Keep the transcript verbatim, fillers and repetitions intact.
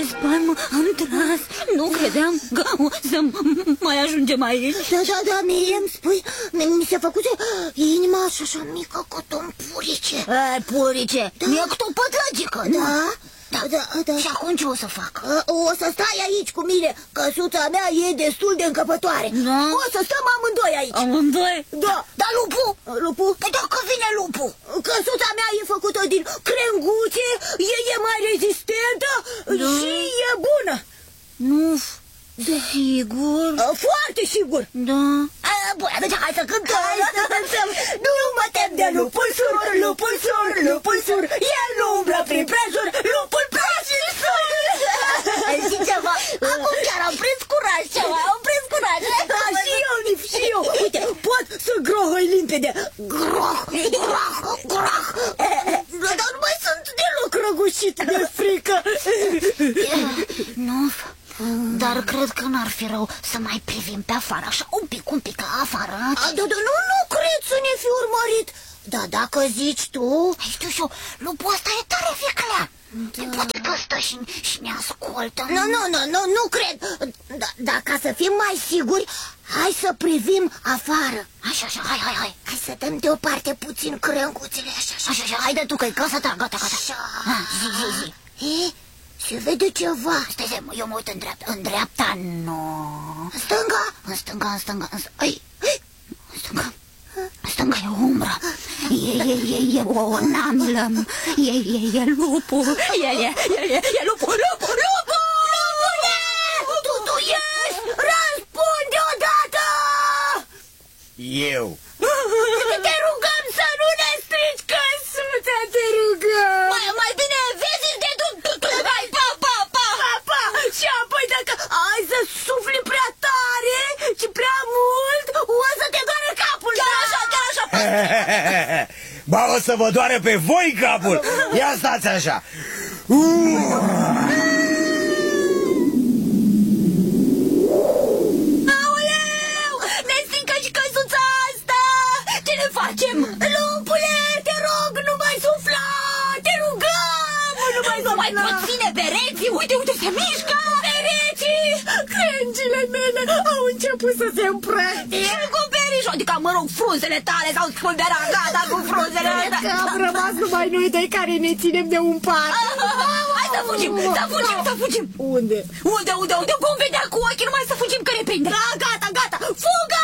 Spam, am tras. Nu credeam că o să mai ajungem aici. Da, da, da, mie îmi spui. Mi se făcuse inima așa, așa mică, cât un purice. E, purice, da. E cât o pătragică, da? Da, da, da, da. Și acum ce o să fac? O să stai aici cu mine. Căsuța mea e destul de încăpătoare, da. O să stăm amândoi aici. Amândoi? Da. Dar lupul? Lupul? Păi dacă vine lupul? Căsuța mea e făcută din crenguțe, e, e mai rezistentă, da. Și e bună. Nu, sigur? Foarte sigur. Da. Bun, atunci hai să cântăm. Hai să cântăm. Nu mă tem de lupul sur, lupul sur, lupul sur. El nu umblă prin prejur, lupul praf și sur. Știi ceva? Acum chiar am prins curaj ceva, am prins curaj. Da, și eu, Nif, și eu. Uite, pot să grohăi limpede. Groh, groh, groh. Dar nu mai sunt deloc răgușit de frică. Nu, dar cred că n-ar fi rău să mai privim pe afară, așa un pic, un pic afară. A, da, da, nu, nu cred să ne fi urmărit. Da, dacă zici tu... Știu și eu, lupul ăsta e tare viclea. Da. Poate că stă și, și ne ascultă. Nu, nu, nu, nu, nu cred. Da, da, ca să fim mai siguri, hai să privim afară. Așa, așa, hai, hai, hai. Hai să dăm deoparte puțin crânguțele, așa, așa. Așa, așa, haide tu, că-i casa ta, gata, gata. Așa. Ha, zi, zi, zi. E? Se vede ceva. Stai, stai, eu mă uit în dreapta. În dreapta, nu. În stânga? În stânga, în stânga, în stânga. Ai, în stânga. În stânga e umbră. E, e, e, e o namlă. E, e, e lupul. E, e, e, e, e lupul, lupul, lupul! Lupule! Tu, tu ești! Răspunde odată! Eu. Te rugăm să nu ne strici căsuța, te rugăm! Mai, mai bine vezi de tu, tu, tu, hai, pa, pa, pa! Pa, pa! Și apoi dacă ai să sufli prea tare și prea mult, o să te doare capul! Chiar așa, chiar așa! Ba, o să vă doare pe voi capul! Ia stați așa! Aoleu! Ne stincă și căsuța asta! Ce ne facem? Lupule, te rog, nu mai sufla! Te rugăm! Nu mai Nu mai sufla! pot ține pereții! Uite, uite, se mișcă! Pereții! Crengile mele au început să se împrăștie! Și acoperiș, adică, mă rog, frunzele tale s-au spulberat, gata cu frunzele Cred că am rămas numai noi doi care ne ținem de un pat. Hai să fugim, să fugim, să fugim! Unde? Unde, unde, unde vom vedea cu ochii, numai să fugim că ne prinde! Da, gata, gata! Fugă!